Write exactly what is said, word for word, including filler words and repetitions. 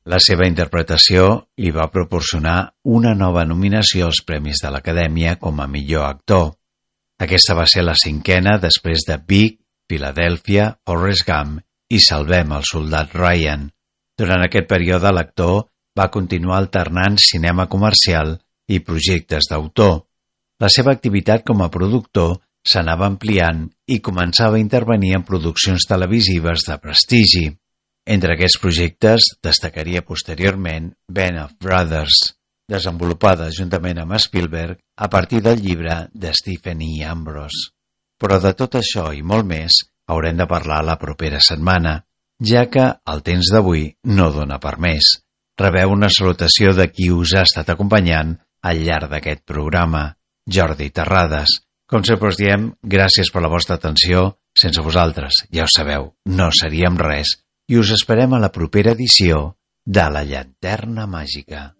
La seva interpretació li va proporcionar una nova nominació als Premis de l'Acadèmia com a millor actor. Aquesta va ser la cinquena després de Big, Philadelphia, Forrest Gump i Salvem el soldat Ryan. Durant aquest període l'actor va continuar alternant cinema comercial i projectes d'autor. La seva activitat com a productor s'anava ampliant i començava a intervenir en produccions televisives de prestigi. Entre aquests projectes destacaria posteriorment Band of Brothers, desenvolupada juntament amb Spielberg a partir del llibre de Stephen E. Ambrose. Però de tot això i molt més haurem de parlar la propera setmana, ja que el temps d'avui no dona per més. Rebeu una salutació de qui us ha estat acompanyant al llarg d'aquest programa, Jordi Terrades. Com sempre us diem, gràcies per la vostra atenció. Sense vosaltres, ja ho sabeu, no seríem res. I us esperem a la propera edició de La Llanterna Màgica.